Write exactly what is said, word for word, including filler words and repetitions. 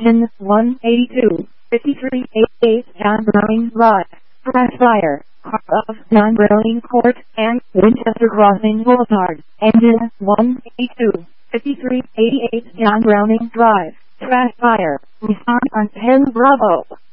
Engine one eighty-two, fifty-three eighty-eight John Browning Drive, Press Fire, car of John Browning Court, and Winchester Crossing Boulevard. Engine one eighty-two, fifty-three eighty-eight John Browning Drive, Trash Fire, respond on ten Bravo.